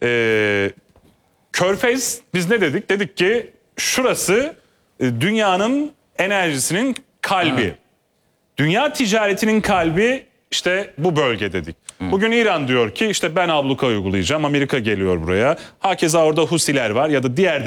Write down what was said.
Körfez, biz ne dedik? Dedik ki şurası dünyanın enerjisinin kalbi. Evet. Dünya ticaretinin kalbi işte bu bölge dedik. Bugün İran diyor ki işte ben abluka uygulayacağım. Amerika geliyor buraya. Hakeza orada Husiler var ya da diğer